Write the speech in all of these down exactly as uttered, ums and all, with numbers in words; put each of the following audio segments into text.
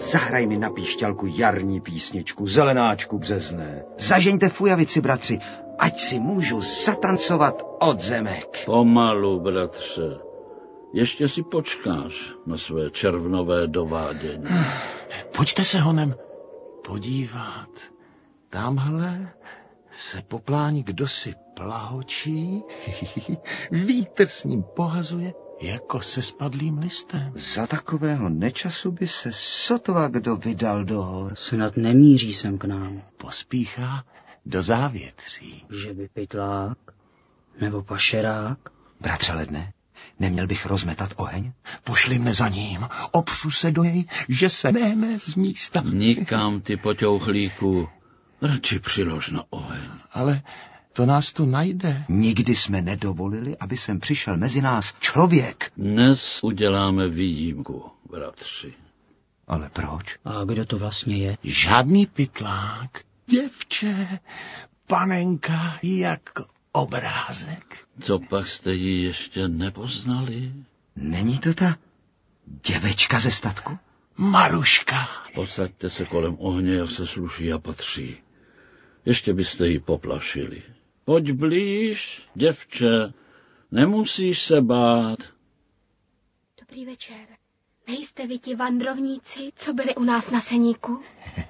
Zahraj mi na píšťalku jarní písničku, zelenáčku březné. Zažeňte fujavici, bratři, ať si můžu zatancovat od zemek. Pomalu, bratře. Ještě si počkáš na své červnové dovádění. Pojďte se honem podívat. Tamhle se po pláni kdosi plahočí, vítr s ním pohazuje jako se spadlým listem. Za takového nečasu by se sotva kdo vydal do hor. Snad nemíří sem k nám. Pospíchá do závětří. Že by pytlák nebo pašerák? Bratře Ledne, neměl bych rozmetat oheň? Pošli mne za ním, opřu se do jej, že se néme z místa. Nikam, ty poťouchlíku, radši přilož na oheň. Ale to nás tu najde. Nikdy jsme nedovolili, aby sem přišel mezi nás člověk. Dnes uděláme výjimku, bratři. Ale proč? A kdo to vlastně je? Žádný pytlák, děvče, panenka jako obrázek. Co pak jste ji ještě nepoznali? Není to ta děvečka ze statku? Maruška. Posaďte se kolem ohně, jak se sluší a patří. Ještě byste ji poplašili. Pojď blíž, děvče, nemusíš se bát. Dobrý večer. Nejste vy ti vandrovníci, co byli u nás na Seníku?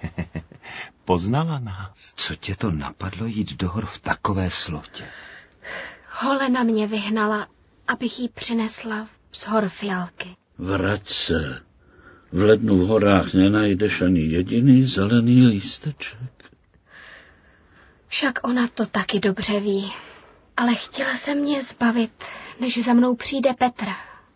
Poznala nás. Co tě to napadlo jít do hor v takové slotě? Holena mě vyhnala, abych jí přinesla z hor fialky. Vrať se. V lednu v horách nenajdeš ani jediný zelený lísteček. Však ona to taky dobře ví. Ale chtěla se mě zbavit, než za mnou přijde Petra.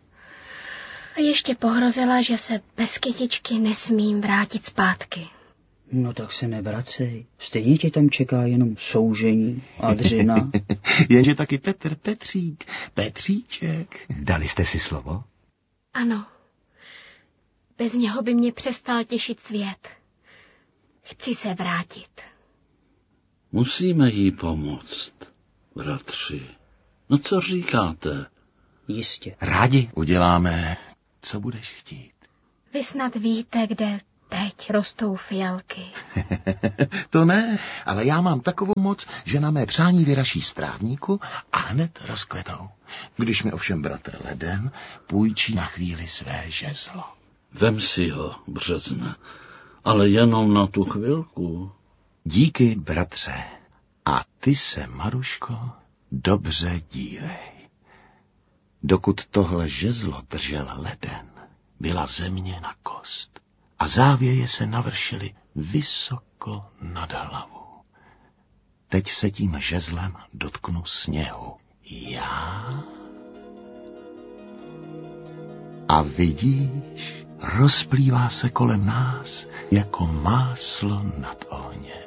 A ještě pohrozila, že se bez kytičky nesmím vrátit zpátky. No tak se nevracej. Stejně tě tam čeká jenom soužení a dřina. Jenže taky Petr, Petřík, Petříček. Dali jste si slovo? Ano. Bez něho by mě přestal těšit svět. Chci se vrátit. Musíme jí pomoct, bratři. No co říkáte? Jistě. Rádi. Uděláme, co budeš chtít. Vy snad víte, kde teď rostou fialky. To ne, ale já mám takovou moc, že na mé přání vyraší z trávníku a hned rozkvetou. Když mi ovšem bratr Leden půjčí na chvíli své žezlo. Vem si ho, březne, ale jenom na tu chvilku. Díky, bratře. A ty se, Maruško, dobře dívej. Dokud tohle žezlo držel Leden, byla země na kost a závěje se navršily vysoko nad hlavu. Teď se tím žezlem dotknu sněhu. Já? A vidíš, rozplývá se kolem nás jako máslo nad ohněm.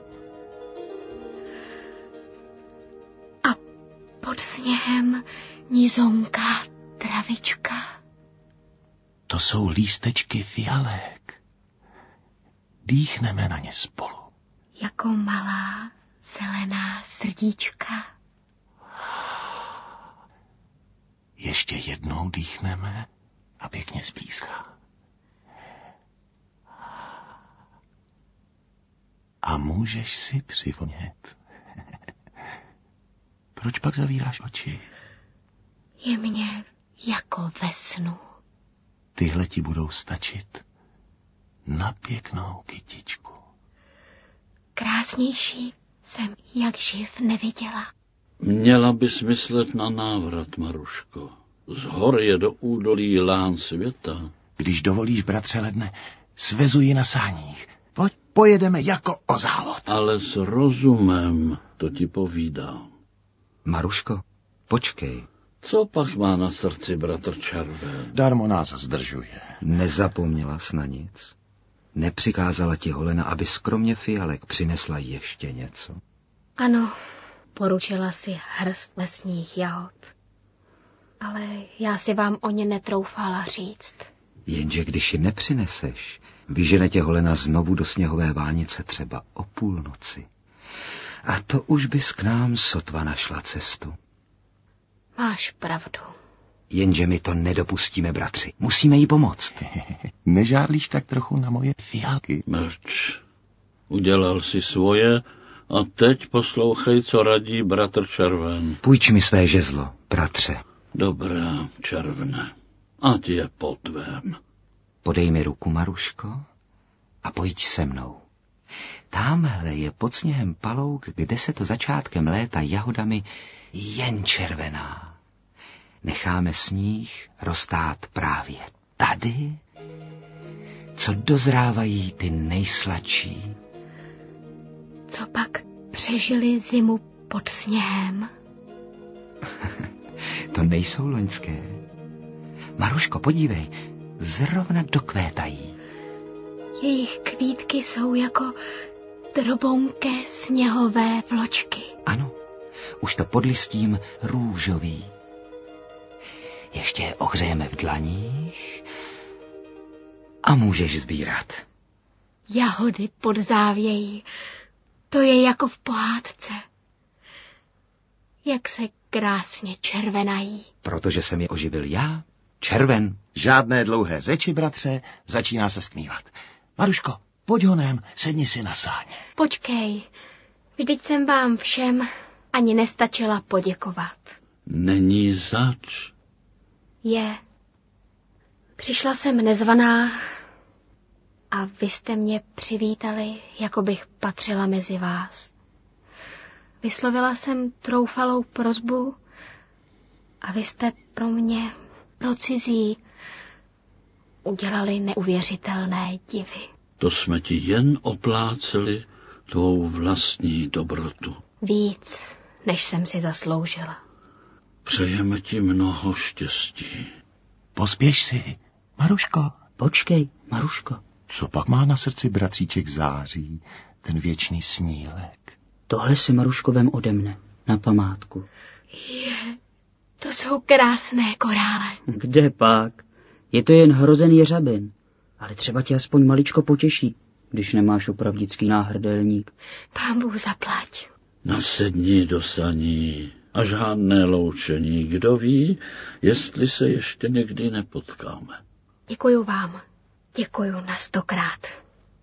A pod sněhem nizonká travička. To jsou lístečky fialek. Dýchneme na ně spolu. Jako malá zelená srdíčka. Ještě jednou dýchneme a pěkně zblízka. A můžeš si přivonět. Proč pak zavíráš oči? Je mně jako ve snu. Tyhle ti budou stačit na pěknou kytičku. Krásnější jsem jak živ neviděla. Měla bys myslet na návrat, Maruško. Z hor je do údolí lán světa. Když dovolíš, bratře Ledne, svezu ji na sáních. Pojď, pojedeme jako o závod. Ale s rozumem, to ti povídám. Maruško, počkej. Co pak má na srdci bratr Červen? Darmo nás zdržuje. Nezapomněla jsi na nic? Nepřikázala ti Holena, aby kromě fialek přinesla ještě něco? Ano, poručila si hrst lesních jahod. Ale já si vám o ně netroufala říct. Jenže když ji nepřineseš, vyžene tě Holena znovu do sněhové vánice třeba o půlnoci. A to už bys k nám sotva našla cestu. Máš pravdu. Jenže my to nedopustíme, bratři. Musíme jí pomoct. Nežárlíš tak trochu na moje fialky? Mlč. Udělal si svoje a teď poslouchej, co radí bratr Červen. Půjč mi své žezlo, bratře. Dobrá, Červne. Ať je po tvém. Podej mi ruku, Maruško, a pojď se mnou. Támhle je pod sněhem palouk, kde se to začátkem léta jahodami jen červená. Necháme sníh roztát právě tady, co dozrávají ty nejsladší. Co pak přežili zimu pod sněhem? To nejsou loňské. Maruško, podívej, zrovna dokvétají. Jejich kvítky jsou jako drobonké sněhové vločky. Ano, už to pod listím růžový. Ještě je ohřejeme v dlaních a můžeš sbírat. Jahody pod závějí, to je jako v pohádce. Jak se krásně červenají. Protože jsem je oživil já, Červen. Žádné dlouhé řeči, bratře, začíná se stmívat. Maruško, pojď honem, sedni si na sáně. Počkej, vždyť jsem vám všem ani nestačila poděkovat. Není zač. Je. Přišla jsem nezvaná a vy jste mě přivítali, jako bych patřila mezi vás. Vyslovila jsem troufalou prosbu a vy jste pro mě, pro cizí, udělali neuvěřitelné divy. To jsme ti jen opláceli tvou vlastní dobrotu. Víc, než jsem si zasloužila. Přejeme ti mnoho štěstí. Pospěš si, Maruško. Počkej, Maruško. Co pak má na srdci bratříček září, ten věčný snílek? Tohle si Maruško vem ode mne, na památku. Je, to jsou krásné korále. Kde pak? Je to jen hrozený jeřabin. Ale třeba tě aspoň maličko potěší, když nemáš opravdický náhrdelník. Pán Bůh zaplať. Nasedni do saní a žádné loučení. Kdo ví, jestli se ještě někdy nepotkáme. Děkuju vám. Děkuju na stokrát.